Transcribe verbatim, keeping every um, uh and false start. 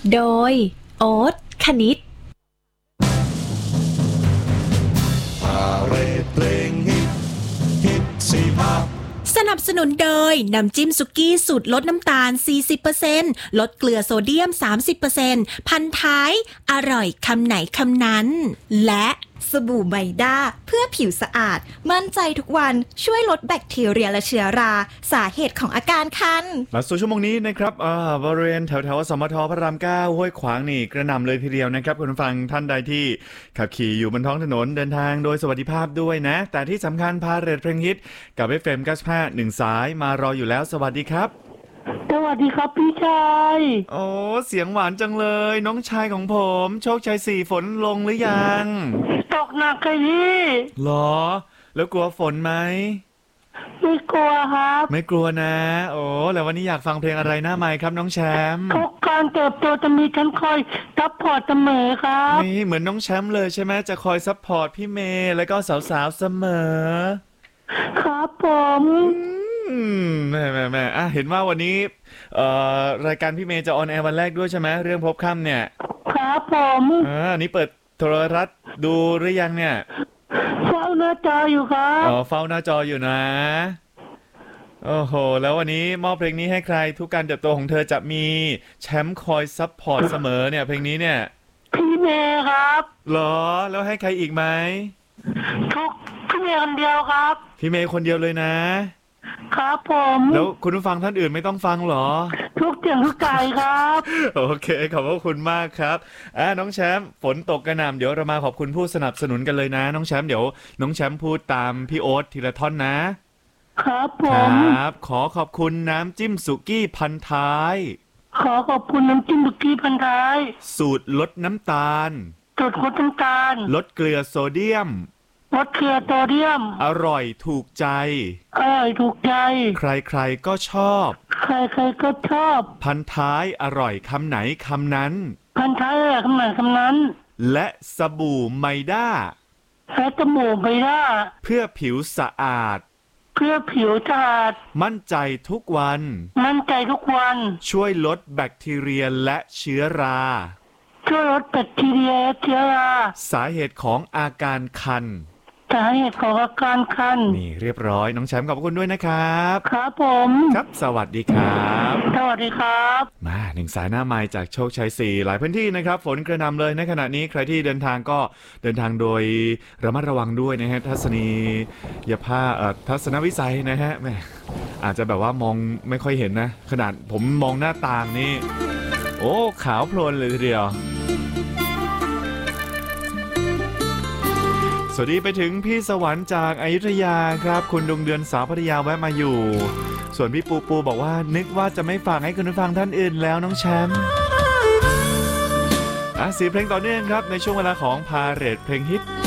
โดยโอ๊ตคณิตพาเรดเพลงฮิตฮิตสี่ภาคสนับสนุนโดยน้ำจิ้มสุกี้สูตรลดน้ำตาล สี่สิบเปอร์เซ็นต์ ลดเกลือโซเดียม สามสิบเปอร์เซ็นต์ พันท้ายอร่อยคำไหนคำนั้นและสบู่ไมด้าเพื่อผิวสะอาดมั่นใจทุกวันช่วยลดแบคทีเรียและเชื้อราสาเหตุของอาการคันมาสู่ชั่วโมงนี้นะครับอ่าบริเวณแถวแถวสมทพระรามเก้าห้วยขวางนี่กระหน่ำเลยทีเดียวนะครับคุณผู้ฟังท่านใดที่ขับขี่อยู่บนท้องถนนเดินทางโดยสวัสดิภาพด้วยนะแต่ที่สำคัญพาเรทเพลงฮิตกับ เอฟ เอ็ม เก้าสิบห้า หนึ่งสายมารออยู่แล้วสวัสดีครับสวัสดีครับพี่ชายโอ้เสียงหวานจังเลยน้องชายของผมโชคชัยสี่ฝนลงหรือยังตกหนักเลยพี่หรอแล้วกลัวฝนไหมไม่กลัวครับไม่กลัวนะโอ้แล้ววันนี้อยากฟังเพลงอะไรหน้าไมค์ครับน้องแชมป์ทุกการเติบโตจะมีฉันคอยซัพพอร์ตเสมอครับนี่เหมือนน้องแชมป์เลยใช่ไหมจะคอยซัพพอร์ตพี่เมย์แล้วก็สาวๆเสมอครับผมแม่แม่แม่อ่ะเห็นว่าวันนี้เอ่อรายการพี่เมย์จะออนแอร์วันแรกด้วยใช่ไหมเรื่องพบค่ำเนี่ยครับผมอ่านี่เปิดโทรทัศน์ดูหรือยังเนี่ยเฝ้าหน้าจออยู่ครับอ๋อเฝ้าหน้าจออยู่นะโอ้โหแล้ววันนี้มอบเพลงนี้ให้ใครทุกการเติบโตของเธอจะมีแชมป์คอยซัพพอร์ตเสมอเนี่ยเพลงนี้เนี่ยพี่เมย์ครับหรอแล้วให้ใครอีกไหมทุกพี่เมย์คนเดียวครับพี่เมย์คนเดียวเลยนะครับผมแล้วคุณผู้ฟังท่านอื่นไม่ต้องฟังหรอทุกเสียงทุกใจครับโอเคขอบคุณมากครับอ่าน้องแชมป์ฝนตกกระหน่ำเดี๋ยวเรามาขอบคุณผู้สนับสนุนกันเลยนะน้องแชมป์เดี๋ยวน้องแชมป์พูดตามพี่โอ๊ตทีละท่อนนะครับผมครับขอขอบคุณน้ำจิ้มสุกี้พันท้ายขอขอบคุณน้ำจิ้มสุกี้พันท้ายสูตรลดน้ำตาลสูตรลดน้ำตาลลดเกลือโซเดียมลดเกลือโซเดียมอร่อยถูกใจอร่อยถูกใจใครๆก็ชอบใครๆก็ชอบพันท้ายอร่อยคำไหนคำนั้นพันท้ายอร่อยคำไหนคำนั้นและสบู่ไมด้าและสบู่ไมด้าเพื่อผิวสะอาดเพื่อผิวสะอาดมั่นใจทุกวันมั่นใจทุกวันช่วยลดแบคทีเรียและเชื้อราช่วยลดแบคทีเรียและเชื้อราสาเหตุของอาการคันสาเหตุของอาการคันนี่เรียบร้อยน้องแชมป์ขอบคุณด้วยนะครับครับผมครับสวัสดีครับสวัสดีครับมาหนึ่งสายหน้าไมค์จากโชคชัยสี่หลายพื้นที่นะครับฝนกระหน่ำเลยในขณะนี้ใครที่เดินทางก็เดินทางโดยระมัดระวังด้วยนะฮะทัศนียภาพเอ่อทัศนวิสัยนะฮะแม่อาจจะแบบว่ามองไม่ค่อยเห็นนะขนาดผมมองหน้าต่างนี่โอ้ขาวโพลนเลยทีเดียวสวัสดีไปถึงพี่สวรรค์จากอยุธยาครับคุณดวงเดือนสาวพัทยาแวะมาอยู่ส่วนพี่ปูปูบอกว่านึกว่าจะไม่ฝากให้คุณผู้ฟังท่านอื่นแล้วน้องแชมป์อ่ะสีเพลงต่อเนื่องครับในช่วงเวลาของพาเรทเพลงฮิต